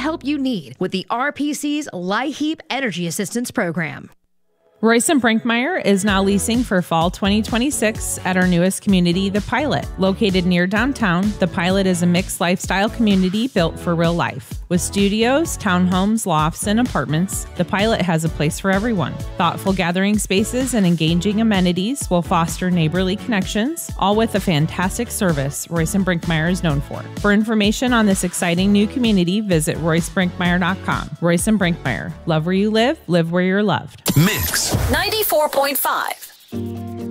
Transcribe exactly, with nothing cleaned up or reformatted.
help you need with the R P C's LIHEAP Energy Assistance Program. Royce and Brinkmeyer is now leasing for fall twenty twenty-six at our newest community, The Pilot. Located near downtown, The Pilot is a mixed lifestyle community built for real life. With studios, townhomes, lofts, and apartments, The Pilot has a place for everyone. Thoughtful gathering spaces and engaging amenities will foster neighborly connections, all with a fantastic service Royce and Brinkmeyer is known for. For information on this exciting new community, visit royce brinkmeyer dot com. Royce and Brinkmeyer. Love where you live, live where you're loved. Mix ninety-four point five.